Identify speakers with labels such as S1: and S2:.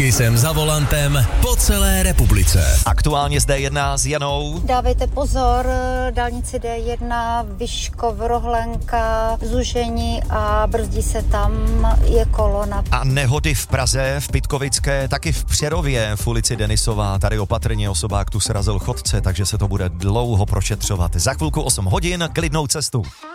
S1: Taky jsem za volantem po celé republice.
S2: Aktuálně zde jedná s Janou.
S3: Dávejte pozor, dálnici D1, Vyškov, Rohlenka, Zužení a brzdí se tam, je kolona.
S2: A nehody v Praze, v Pytkovické, taky v Přerově, v ulici Denisová. Tady opatrně, osobák tu srazil chodce, takže se to bude dlouho prošetřovat. Za chvilku 8 hodin, klidnou cestu.